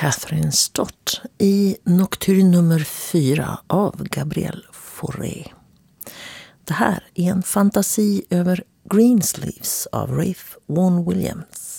Catherine Stott i Nocturne nummer 4 av Gabriel Fauré. Det här är en fantasi över Greensleeves av Ralph Vaughan Williams.